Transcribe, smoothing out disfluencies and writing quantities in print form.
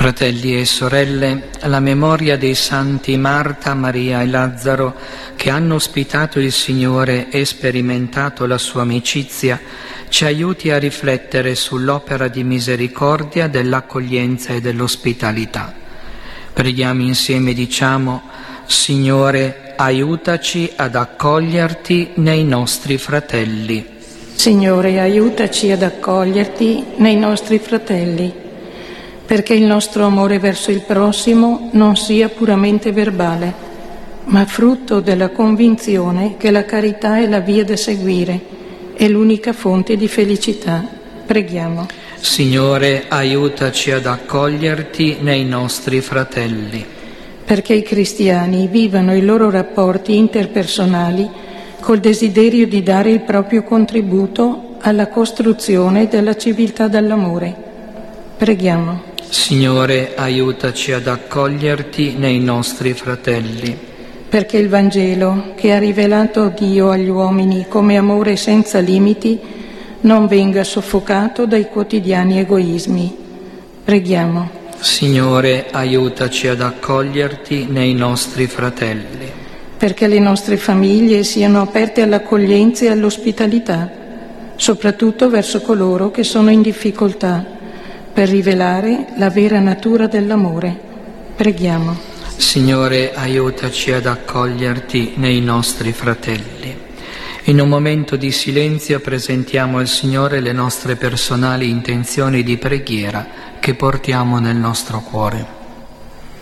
Fratelli e sorelle, la memoria dei santi Marta, Maria e Lazzaro che hanno ospitato il Signore e sperimentato la sua amicizia ci aiuti a riflettere sull'opera di misericordia dell'accoglienza e dell'ospitalità. Preghiamo insieme e diciamo: Signore, aiutaci ad accoglierti nei nostri fratelli. Signore, aiutaci ad accoglierti nei nostri fratelli, perché il nostro amore verso il prossimo non sia puramente verbale, ma frutto della convinzione che la carità è la via da seguire, è l'unica fonte di felicità. Preghiamo. Signore, aiutaci ad accoglierti nei nostri fratelli. Perché i cristiani vivano i loro rapporti interpersonali col desiderio di dare il proprio contributo alla costruzione della civiltà dell'amore. Preghiamo. Signore, aiutaci ad accoglierti nei nostri fratelli. Perché il Vangelo, che ha rivelato Dio agli uomini come amore senza limiti, non venga soffocato dai quotidiani egoismi. Preghiamo. Signore, aiutaci ad accoglierti nei nostri fratelli. Perché le nostre famiglie siano aperte all'accoglienza e all'ospitalità, soprattutto verso coloro che sono in difficoltà, per rivelare la vera natura dell'amore. Preghiamo. Signore, aiutaci ad accoglierti nei nostri fratelli. In un momento di silenzio presentiamo al Signore le nostre personali intenzioni di preghiera che portiamo nel nostro cuore.